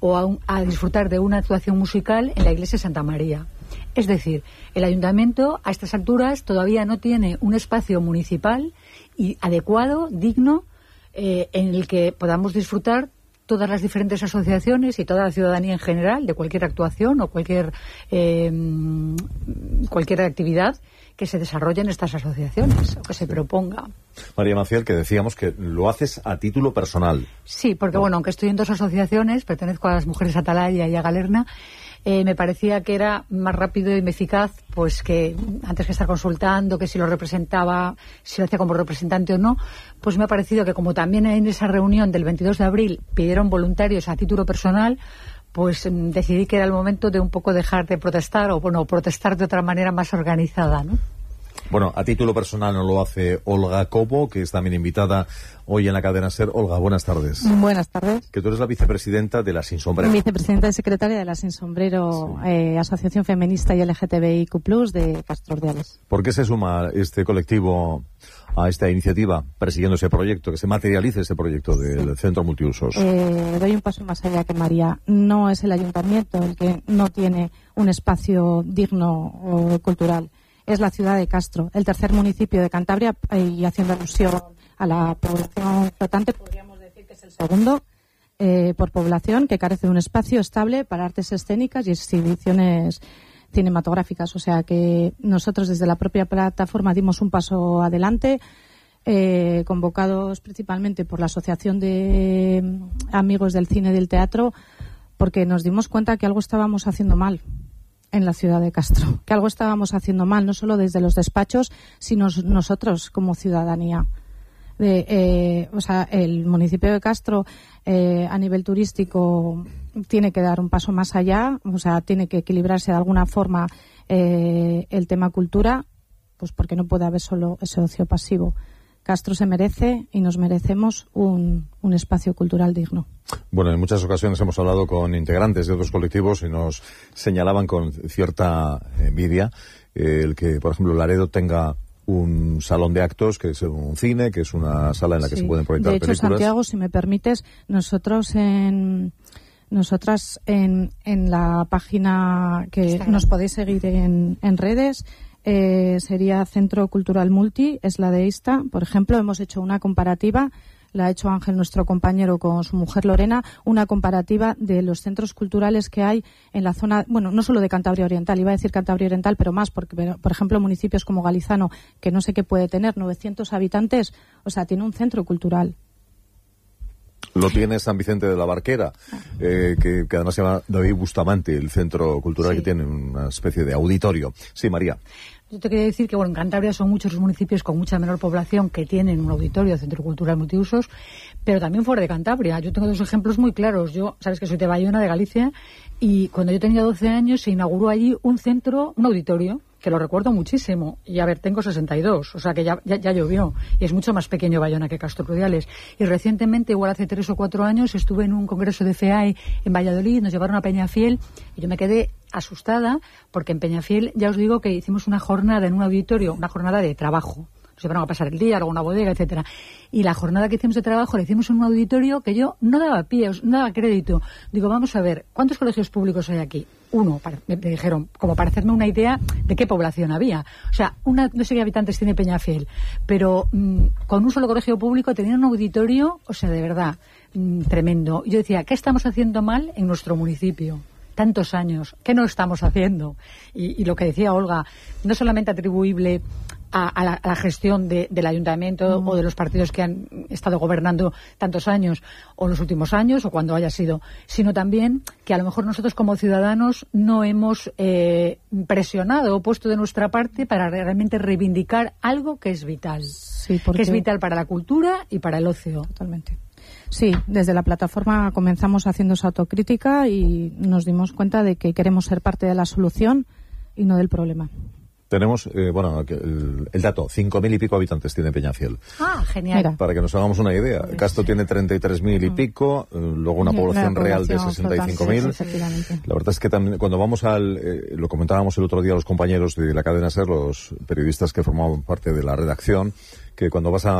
o a disfrutar de una actuación musical en la iglesia de Santa María. Es decir, el ayuntamiento a estas alturas todavía no tiene un espacio municipal y adecuado, digno, en el que podamos disfrutar todas las diferentes asociaciones y toda la ciudadanía en general de cualquier actuación o cualquier actividad que se desarrolle en estas asociaciones o que se proponga. María Maciel, que decíamos que lo haces a título personal. Sí, porque bueno, aunque estoy en dos asociaciones, pertenezco a las Mujeres Atalaya y a Galerna, me parecía que era más rápido y eficaz, pues que antes que estar consultando que si lo representaba, si lo hacía como representante o no, pues me ha parecido que como también en esa reunión del 22 de abril pidieron voluntarios a título personal, pues decidí que era el momento de un poco dejar de protestar, o bueno, protestar de otra manera más organizada, ¿no? Bueno, a título personal no lo hace Olga Cobo, que es también invitada hoy en la cadena SER. Olga, buenas tardes. Buenas tardes. Que tú eres la vicepresidenta de la Sin Sombrero. Vicepresidenta y secretaria de la Sin Sombrero, sí. Asociación Feminista y LGTBIQ+, de Castro Urdiales. ¿Por qué se suma este colectivo a esta iniciativa, persiguiendo ese proyecto, que se materialice ese proyecto del Centro Multiusos? Doy un paso más allá que María. No es el ayuntamiento el que no tiene un espacio digno o cultural. Es la ciudad de Castro, el tercer municipio de Cantabria, y haciendo alusión a la población flotante, podríamos decir que es el segundo por población, que carece de un espacio estable para artes escénicas y exhibiciones cinematográficas. O sea que nosotros desde la propia plataforma dimos un paso adelante, convocados principalmente por la Asociación de Amigos del Cine y del Teatro, porque nos dimos cuenta que algo estábamos haciendo mal en la ciudad de Castro, que algo estábamos haciendo mal, no solo desde los despachos, sino nosotros como ciudadanía. El municipio de Castro a nivel turístico tiene que dar un paso más allá, o sea, tiene que equilibrarse de alguna forma el tema cultura, pues porque no puede haber solo ese ocio pasivo. Castro se merece y nos merecemos un espacio cultural digno. Bueno, en muchas ocasiones hemos hablado con integrantes de otros colectivos y nos señalaban con cierta envidia el que, por ejemplo, Laredo tenga un salón de actos, que es un cine, que es una sala en la que se pueden proyectar películas. De hecho, Santiago, si me permites, nosotras en la página que Instagram, nos podéis seguir en redes, sería Centro Cultural Multi, es la de Insta. Por ejemplo, hemos hecho una comparativa, la ha hecho Ángel, nuestro compañero, con su mujer Lorena, una comparativa de los centros culturales que hay en la zona, bueno, no solo de Cantabria Oriental, iba a decir Cantabria Oriental, pero más, porque, por ejemplo, municipios como Galizano, que no sé qué puede tener, 900 habitantes, o sea, tiene un centro cultural. Lo tiene San Vicente de la Barquera, que además se llama David Bustamante, el centro cultural, sí, que tiene una especie de auditorio. Sí, María. Yo te quería decir que, bueno, en Cantabria son muchos los municipios con mucha menor población que tienen un auditorio, centro cultural multiusos, pero también fuera de Cantabria. Yo tengo dos ejemplos muy claros. Yo, sabes que soy de Bayona, de Galicia, y cuando yo tenía 12 años se inauguró allí un auditorio, que lo recuerdo muchísimo, y a ver, tengo 62, o sea que ya llovió, y es mucho más pequeño Bayona que Castro Urdiales. Y recientemente, igual hace 3 o 4 años, estuve en un congreso de FEAE en Valladolid, nos llevaron a Peñafiel, y yo me quedé asustada, porque en Peñafiel, ya os digo que hicimos una jornada en un auditorio, una jornada de trabajo. Nos llevaron a pasar el día, luego una bodega, etcétera. Y la jornada que hicimos de trabajo la hicimos en un auditorio que yo no daba pie, no daba crédito. Digo, vamos a ver, ¿cuántos colegios públicos hay aquí? Uno, me dijeron, como para hacerme una idea de qué población había. O sea, no sé qué habitantes tiene Peñafiel, pero con un solo colegio público tenían un auditorio, o sea, de verdad, tremendo. Yo decía, ¿qué estamos haciendo mal en nuestro municipio? Tantos años, ¿qué no estamos haciendo? Y lo que decía Olga, no solamente atribuible a la gestión del ayuntamiento o de los partidos que han estado gobernando tantos años o los últimos años o cuando haya sido, sino también que a lo mejor nosotros como ciudadanos no hemos presionado o puesto de nuestra parte para realmente reivindicar algo que es vital, sí, que es vital para la cultura y para el ocio. Totalmente. Sí, desde la plataforma comenzamos haciendo esa autocrítica y nos dimos cuenta de que queremos ser parte de la solución y no del problema. Tenemos, el dato, 5.000 y pico habitantes tiene Peñafiel. Ah, genial. Mira. Para que nos hagamos una idea. Castro tiene 33.000 y pico, luego una población real de 65.000. La verdad es que también, cuando vamos lo comentábamos el otro día los compañeros de la cadena SER, los periodistas que formaban parte de la redacción, que cuando vas a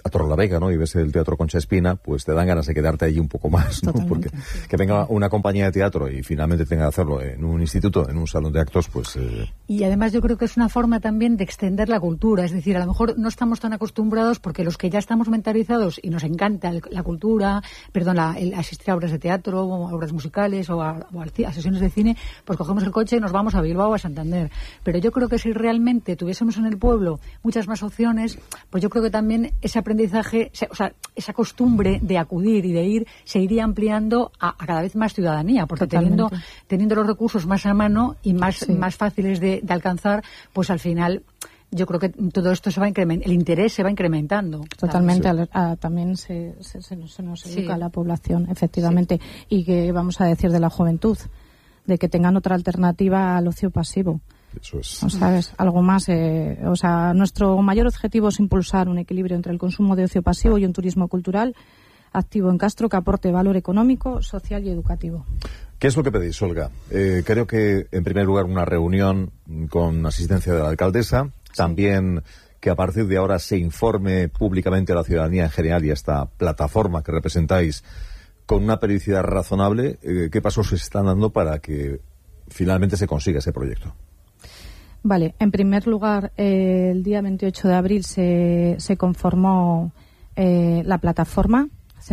a Torrelavega, ¿no? Y ves el Teatro Concha Espina, pues te dan ganas de quedarte allí un poco más, ¿no? Totalmente. Porque que venga una compañía de teatro y finalmente tenga que hacerlo en un instituto, en un salón de actos, pues... Y además yo creo que es una forma también de extender la cultura, es decir, a lo mejor no estamos tan acostumbrados porque los que ya estamos mentalizados y nos encanta la cultura, el asistir a obras de teatro, o a obras musicales o a sesiones de cine, pues cogemos el coche y nos vamos a Bilbao o a Santander. Pero yo creo que si realmente tuviésemos en el pueblo muchas más opciones, pues yo creo que también ese aprendizaje, o sea, esa costumbre de acudir y de ir se iría ampliando a cada vez más ciudadanía, porque teniendo los recursos más a mano y más fáciles de alcanzar, pues al final yo creo que todo esto el interés se va incrementando. Totalmente, también se nos educa a la población, efectivamente, y que vamos a decir de la juventud, de que tengan otra alternativa al ocio pasivo. Eso es. ¿Sabes? Algo más. Nuestro mayor objetivo es impulsar un equilibrio entre el consumo de ocio pasivo y un turismo cultural activo en Castro que aporte valor económico, social y educativo. ¿Qué es lo que pedís, Olga? Creo que, en primer lugar, una reunión con asistencia de la alcaldesa. También que a partir de ahora se informe públicamente a la ciudadanía en general y a esta plataforma que representáis con una periodicidad razonable. ¿Qué pasos se están dando para que finalmente se consiga ese proyecto? Vale, en primer lugar, el día 28 de abril se conformó la plataforma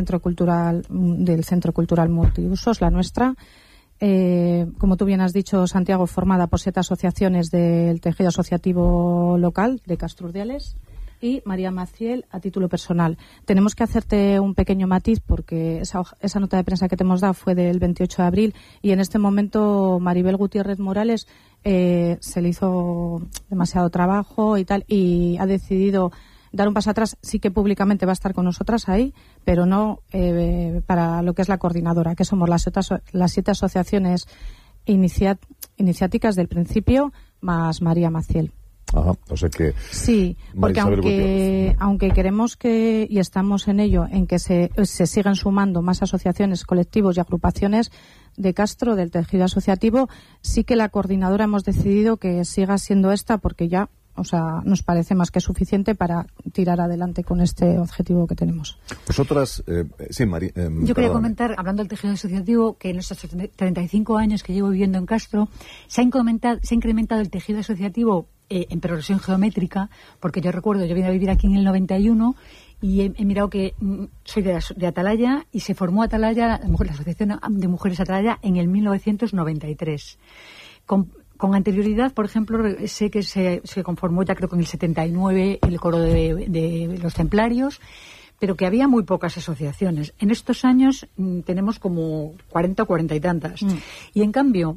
del Centro Cultural Multiusos, la nuestra. Como tú bien has dicho, Santiago, formada por 7 asociaciones del tejido asociativo local de Castro Urdiales y María Maciel a título personal. Tenemos que hacerte un pequeño matiz porque esa nota de prensa que te hemos dado fue del 28 de abril y en este momento Maribel Gutiérrez Morales se le hizo demasiado trabajo y tal y ha decidido dar un paso atrás. Sí que públicamente va a estar con nosotras ahí, pero no para lo que es la coordinadora, que somos las 7 asociaciones iniciáticas del principio más María Maciel. Ajá, o sea que... Sí, porque aunque queremos que, y estamos en ello, en que se sigan sumando más asociaciones, colectivos y agrupaciones de Castro, del tejido asociativo, sí que la coordinadora hemos decidido que siga siendo esta porque ya, nos parece más que suficiente para tirar adelante con este objetivo que tenemos. Vosotras, sí, María. Yo quería comentar, hablando del tejido asociativo, que en estos 35 años que llevo viviendo en Castro, se ha incrementado el tejido asociativo en progresión geométrica, porque yo recuerdo, yo vine a vivir aquí en el 91 y he mirado que soy de Atalaya y se formó Atalaya, la Asociación de Mujeres Atalaya, en el 1993. Con anterioridad, por ejemplo, sé que se conformó ya creo que en el 79 el coro de los templarios, pero que había muy pocas asociaciones. En estos años tenemos como 40 o 40 y tantas. Y en cambio,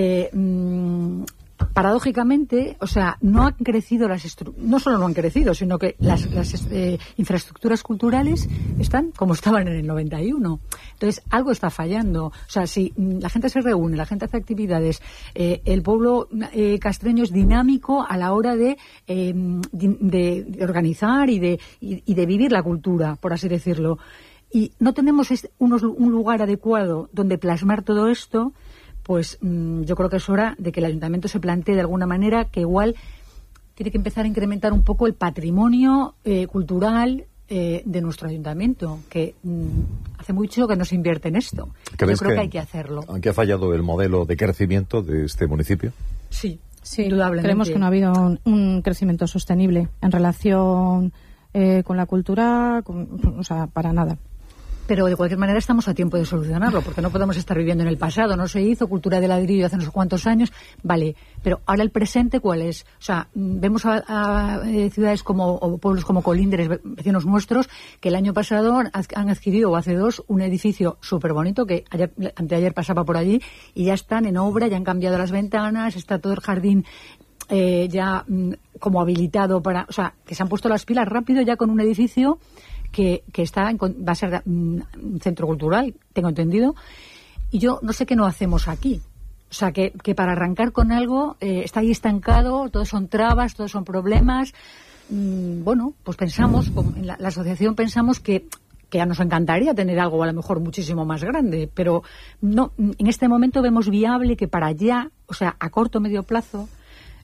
paradójicamente, no han crecido no solo no han crecido, sino que las infraestructuras culturales están como estaban en el 91. Entonces, algo está fallando. Si la gente se reúne, la gente hace actividades, el pueblo castreño es dinámico a la hora de organizar y de vivir la cultura, por así decirlo. Y no tenemos un lugar adecuado donde plasmar todo esto. Pues yo creo que es hora de que el ayuntamiento se plantee de alguna manera que igual tiene que empezar a incrementar un poco el patrimonio cultural de nuestro ayuntamiento, que hace mucho que no se invierte en esto. Yo creo que hay que hacerlo. ¿Aunque ha fallado el modelo de crecimiento de este municipio? Sí, indudablemente. Creemos que no ha habido un crecimiento sostenible en relación con la cultura, para nada. Pero de cualquier manera estamos a tiempo de solucionarlo, porque no podemos estar viviendo en el pasado. No se hizo cultura de ladrillo hace unos cuantos años, vale, pero ahora el presente, ¿cuál es? Vemos a ciudades o pueblos como Colindres, vecinos nuestros, que el año pasado han adquirido, o hace 2, un edificio súper bonito, que anteayer pasaba por allí, y ya están en obra, ya han cambiado las ventanas, está todo el jardín ya como habilitado para... que se han puesto las pilas rápido ya con un edificio que va a ser un centro cultural, tengo entendido, y yo no sé qué no hacemos aquí. Que para arrancar con algo está ahí estancado, todos son trabas, todos son problemas. Pues pensamos, en la asociación pensamos que ya nos encantaría tener algo a lo mejor muchísimo más grande, pero no, en este momento vemos viable que para allá, a corto o medio plazo,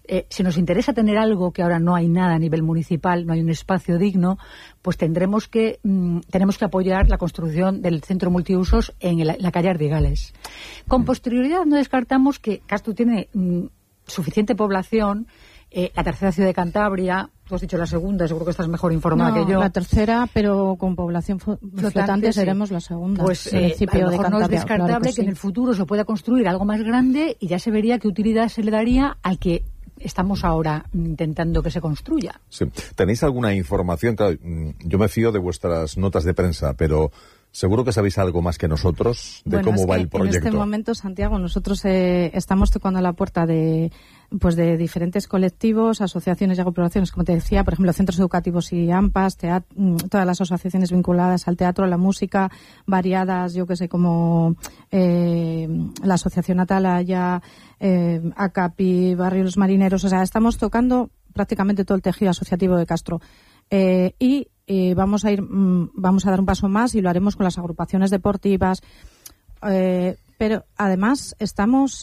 si nos interesa tener algo, que ahora no hay nada a nivel municipal, no hay un espacio digno, pues tenemos que apoyar la construcción del centro multiusos en la calle Ardigales. Con posterioridad no descartamos que Castro tiene suficiente población, la tercera ciudad de Cantabria, tú has dicho la segunda, seguro que estás mejor informada que yo. La tercera, pero con población flotante seremos la segunda. Pues a lo mejor no es descartable claro que en el futuro se pueda construir algo más grande y ya se vería qué utilidad se le daría al que estamos ahora intentando que se construya. Sí. ¿Tenéis alguna información? Claro, yo me fío de vuestras notas de prensa, pero seguro que sabéis algo más que nosotros de cómo va el proyecto. En este momento, Santiago, nosotros estamos tocando la puerta de diferentes colectivos, asociaciones y agrupaciones, como te decía, por ejemplo, centros educativos y AMPAs, todas las asociaciones vinculadas al teatro, a la música, variadas, yo que sé, como la Asociación Atalaya, ACAPI, Barrio Los Marineros, o sea, estamos tocando prácticamente todo el tejido asociativo de Castro. Vamos a dar un paso más y lo haremos con las agrupaciones deportivas, pero además estamos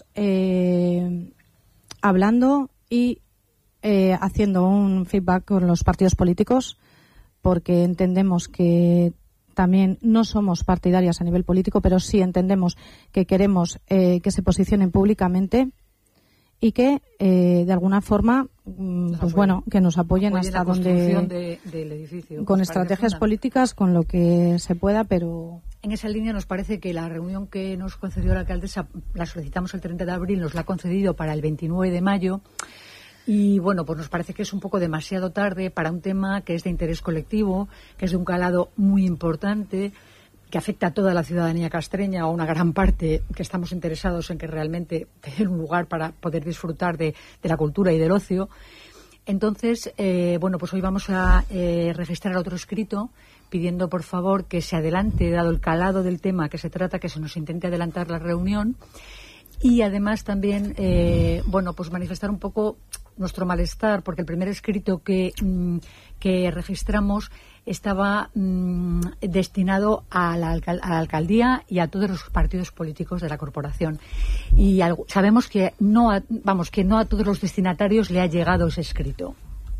hablando y haciendo un feedback con los partidos políticos, porque entendemos que también no somos partidarias a nivel político, pero sí entendemos que queremos que se posicionen públicamente y que de alguna forma que nos apoyen hasta donde del edificio, con estrategias políticas, con lo que se pueda, pero en esa línea nos parece que la reunión que nos concedió la alcaldesa la solicitamos el 30 de abril, nos la ha concedido para el 29 de mayo y bueno, pues nos parece que es un poco demasiado tarde para un tema que es de interés colectivo, que es de un calado muy importante, que afecta a toda la ciudadanía castreña o una gran parte que estamos interesados en que realmente tener un lugar para poder disfrutar de la cultura y del ocio. Entonces, pues hoy vamos a registrar otro escrito pidiendo, por favor, que se adelante, dado el calado del tema que se trata, que se nos intente adelantar la reunión y además también, pues manifestar un poco nuestro malestar, porque el primer escrito que registramos estaba destinado a la alcaldía y a todos los partidos políticos de la corporación. Y sabemos que no a todos los destinatarios le ha llegado ese escrito.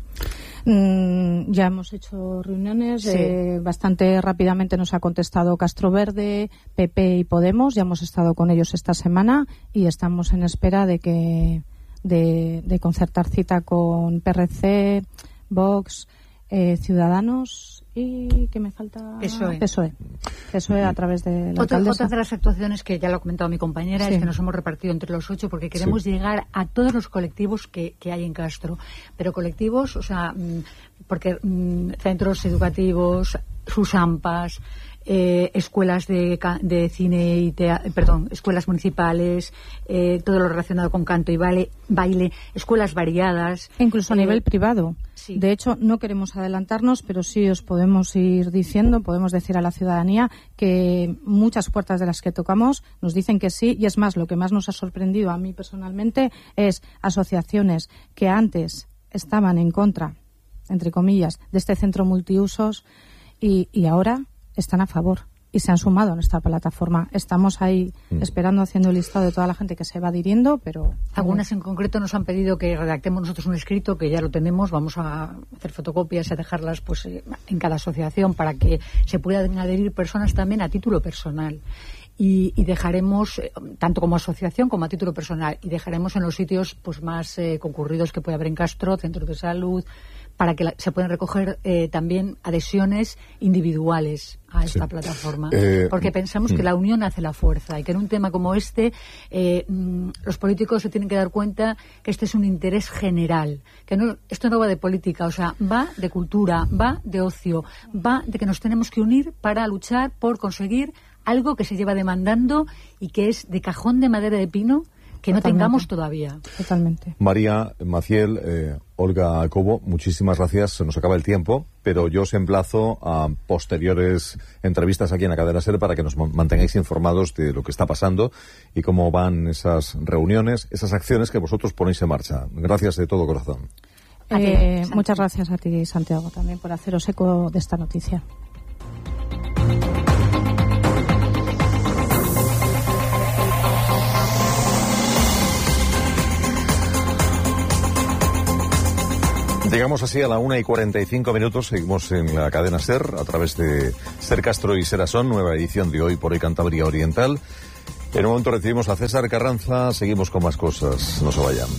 Ya hemos hecho reuniones, sí. Bastante rápidamente nos ha contestado Castro Verde, PP y Podemos, ya hemos estado con ellos esta semana y estamos en espera de concertar cita con PRC, Vox, Ciudadanos y ¿qué me falta? PSOE a través de la alcaldesa. Otra de las actuaciones que ya lo ha comentado mi compañera es que nos hemos repartido entre los 8 porque queremos llegar a todos los colectivos que hay en Castro, pero colectivos, o sea, porque centros educativos, sus AMPAs, escuelas de cine y escuelas municipales, todo lo relacionado con canto y baile, escuelas variadas. Incluso a nivel privado. Sí. De hecho, no queremos adelantarnos, pero sí os podemos ir diciendo, podemos decir a la ciudadanía que muchas puertas de las que tocamos nos dicen que sí, y es más, lo que más nos ha sorprendido a mí personalmente es asociaciones que antes estaban en contra, entre comillas, de este centro multiusos y ahora están a favor y se han sumado a nuestra plataforma. Estamos ahí esperando, haciendo el listado de toda la gente que se va adhiriendo, pero algunas en concreto nos han pedido que redactemos nosotros un escrito, que ya lo tenemos, vamos a hacer fotocopias y a dejarlas en cada asociación para que se puedan adherir personas también a título personal. Y dejaremos, tanto como asociación como a título personal, y dejaremos en los sitios más concurridos que puede haber en Castro, centros de salud, para que se puedan recoger también adhesiones individuales a esta plataforma. Porque pensamos que la unión hace la fuerza y que en un tema como este los políticos se tienen que dar cuenta que este es un interés general, que esto no va de política, o sea, va de cultura, va de ocio, va de que nos tenemos que unir para luchar por conseguir algo que se lleva demandando y que es de cajón de madera de pino que no tengamos todavía. Totalmente. María Maciel, Olga Cobo, muchísimas gracias. Se nos acaba el tiempo, pero yo os emplazo a posteriores entrevistas aquí en la cadena SER para que nos mantengáis informados de lo que está pasando y cómo van esas reuniones, esas acciones que vosotros ponéis en marcha. Gracias de todo corazón. Muchas gracias a ti, Santiago, también por haceros eco de esta noticia. Llegamos así a la 1:45. Seguimos en la cadena SER a través de SER Castro y SER Asón, nueva edición de Hoy por Hoy Cantabria Oriental. En un momento recibimos a César Carranza. Seguimos con más cosas. No se vayan.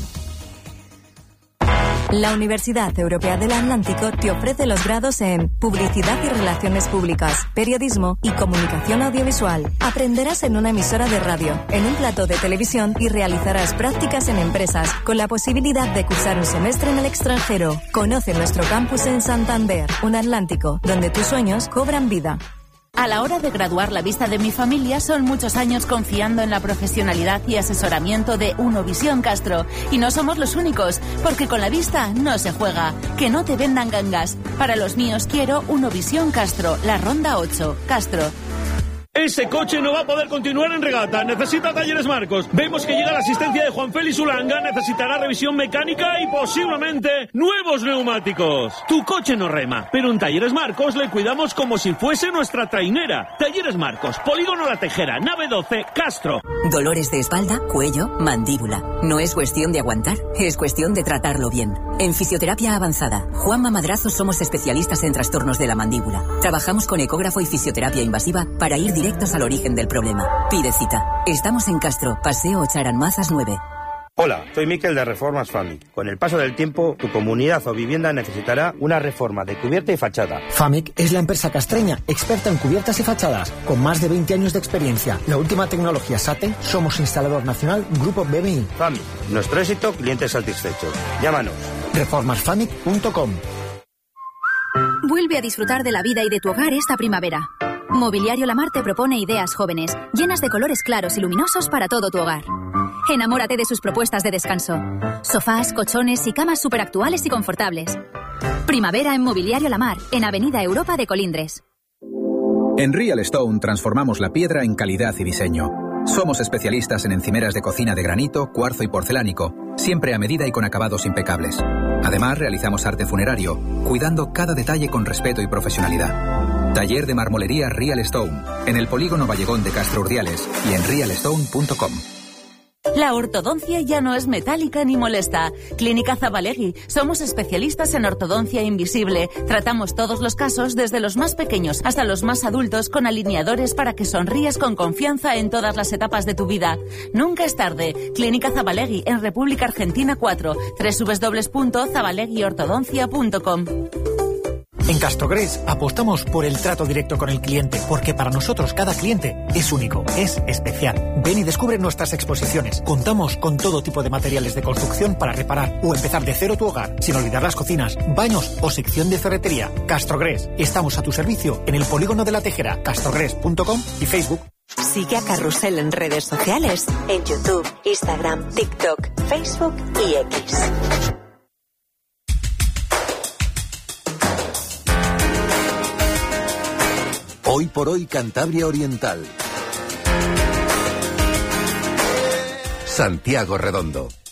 La Universidad Europea del Atlántico te ofrece los grados en Publicidad y Relaciones Públicas, Periodismo y Comunicación Audiovisual. Aprenderás en una emisora de radio, en un plató de televisión y realizarás prácticas en empresas, con la posibilidad de cursar un semestre en el extranjero. Conoce nuestro campus en Santander, un Atlántico, donde tus sueños cobran vida. A la hora de graduar la vista de mi familia son muchos años confiando en la profesionalidad y asesoramiento de Unovisión Castro. Y no somos los únicos, porque con la vista no se juega. Que no te vendan gangas. Para los míos quiero Unovisión Castro, la Ronda 8, Castro. Ese coche no va a poder continuar en regata. Necesita Talleres Marcos. Vemos que llega la asistencia de Juan Félix Ulanga. Necesitará revisión mecánica y posiblemente nuevos neumáticos. Tu coche no rema, pero en Talleres Marcos le cuidamos como si fuese nuestra trainera. Talleres Marcos, Polígono La Tejera, nave 12, Castro. Dolores de espalda, cuello, mandíbula. No es cuestión de aguantar, es cuestión de tratarlo bien. En Fisioterapia Avanzada, Juanma Madrazo somos especialistas en trastornos de la mandíbula. Trabajamos con ecógrafo y fisioterapia invasiva para ir directos al origen del problema. Pide cita. Estamos en Castro, Paseo Ocharan-Mazas 9. Hola, soy Miquel de Reformas FAMIC. Con el paso del tiempo, tu comunidad o vivienda necesitará una reforma de cubierta y fachada. FAMIC es la empresa castreña, experta en cubiertas y fachadas, con más de 20 años de experiencia. La última tecnología SATE, somos instalador nacional Grupo BMI. FAMIC, nuestro éxito, clientes satisfechos. Llámanos. Reformasfamic.com. Vuelve a disfrutar de la vida y de tu hogar esta primavera. Mobiliario La Mar te propone ideas jóvenes, llenas de colores claros y luminosos para todo tu hogar. Enamórate de sus propuestas de descanso. Sofás, colchones y camas superactuales y confortables. Primavera en Mobiliario La Mar, en Avenida Europa de Colindres. En Real Stone transformamos la piedra en calidad y diseño. Somos especialistas en encimeras de cocina de granito, cuarzo y porcelánico, siempre a medida y con acabados impecables. Además, realizamos arte funerario, cuidando cada detalle con respeto y profesionalidad. Taller de marmolería Real Stone, en el Polígono Vallegón de Castro Urdiales y en realstone.com. La ortodoncia ya no es metálica ni molesta. Clínica Zabalegui. Somos especialistas en ortodoncia invisible. Tratamos todos los casos, desde los más pequeños hasta los más adultos, con alineadores para que sonrías con confianza en todas las etapas de tu vida. Nunca es tarde. Clínica Zabalegui, en República Argentina 4. www.zabaleguiortodoncia.com. En Castrogres apostamos por el trato directo con el cliente, porque para nosotros cada cliente es único, es especial. Ven y descubre nuestras exposiciones. Contamos con todo tipo de materiales de construcción para reparar o empezar de cero tu hogar, sin olvidar las cocinas, baños o sección de ferretería. Castrogres, estamos a tu servicio en el Polígono de La Tejera, castrogres.com y Facebook. Sigue a Carrusel en redes sociales, en YouTube, Instagram, TikTok, Facebook y X. Hoy por Hoy Cantabria Oriental. Santiago Redondo.